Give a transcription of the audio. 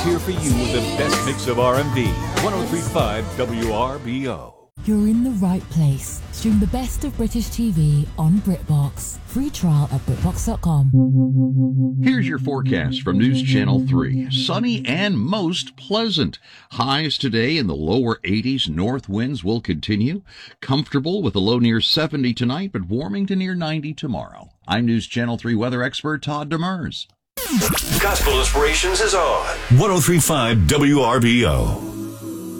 here for you with the best mix of R&B. 103.5 WRBO. You're in the right place. Stream the best of British TV on BritBox. Free trial at BritBox.com. Here's your forecast from News Channel 3. Sunny and most pleasant. Highs today in the lower 80s. North winds will continue. Comfortable with a low near 70 tonight, but warming to near 90 tomorrow. I'm News Channel 3 weather expert Todd Demers. Gospel Inspirations is on 103.5 WRBO.